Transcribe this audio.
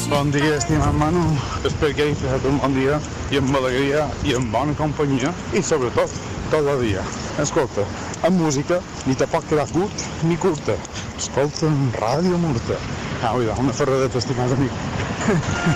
Bon dia, estimat Manu. Espero que hagis passat un bon dia i amb alegria i amb bona companyia i sobretot tot el dia. Escolta, amb música ni te pot quedar curt ni curta. Escolta Ràdio Murta. Una ferradeta, estimat amic.